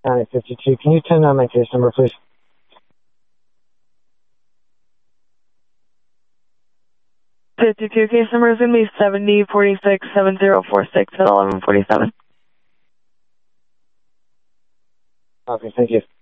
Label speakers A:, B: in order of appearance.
A: County 52. Can you turn on my case number, please?
B: Case number is going to be 70467046 at 1147.
A: Okay, thank you.